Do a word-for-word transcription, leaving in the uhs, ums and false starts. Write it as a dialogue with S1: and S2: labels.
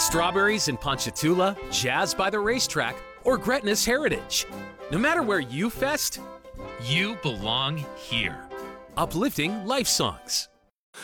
S1: Strawberries in Ponchatoula, jazz by the racetrack, or Gretna's heritage. No matter where you fest,
S2: You belong here.
S1: uplifting life songs.